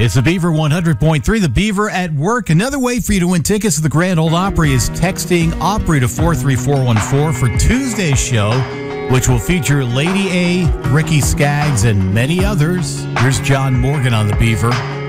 It's the Beaver 100.3, the Beaver at Work. Another way for you to win tickets to the Grand Ole Opry is texting Opry to 43414 for Tuesday's show, which will feature Lady A, Ricky Skaggs, and many others. Here's John Morgan on the Beaver.